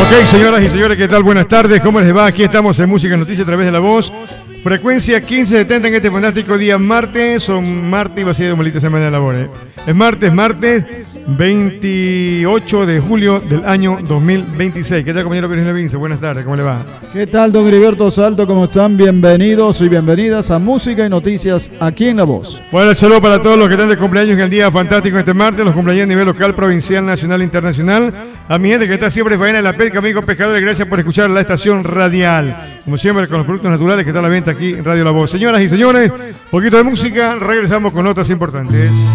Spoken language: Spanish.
Ok, señoras y señores, ¿qué tal? Buenas tardes, ¿cómo les va? Aquí estamos en Música Noticias a través de la voz. Frecuencia 1570 en este fantástico día martes. Son martes y va a ser de maldita semana de labor. Es martes 28 de julio del año 2026. ¿Qué tal, compañero Virgilio Vince? Buenas tardes, ¿cómo le va? ¿Qué tal, don Heriberto Salto? ¿Cómo están? Bienvenidos y bienvenidas a Música y Noticias aquí en La Voz. Bueno, el saludo para todos los que están de cumpleaños en el día fantástico este martes, los cumpleaños a nivel local, provincial, nacional e internacional. A mi gente que está siempre faena en la pesca, amigos pescadores, gracias por escuchar la estación radial. Como siempre, con los productos naturales que están a la venta aquí en Radio La Voz. Señoras y señores, un poquito de música, regresamos con notas importantes.